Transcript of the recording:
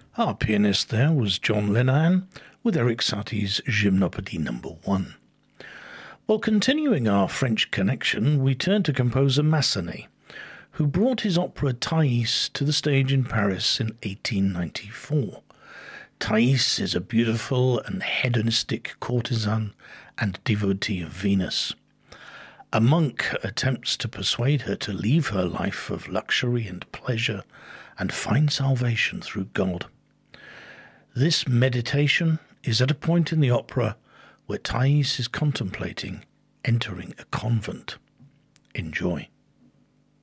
Our pianist there was John Lenihan with Erik Satie's Gymnopédie No. 1. Well, continuing our French connection, we turn to composer Massenet, who brought his opera Thais to the stage in Paris in 1894. Thais is a beautiful and hedonistic courtesan and devotee of Venus. A monk attempts to persuade her to leave her life of luxury and pleasure and find salvation through God. This meditation is at a point in the opera where Thais is contemplating entering a convent. Enjoy.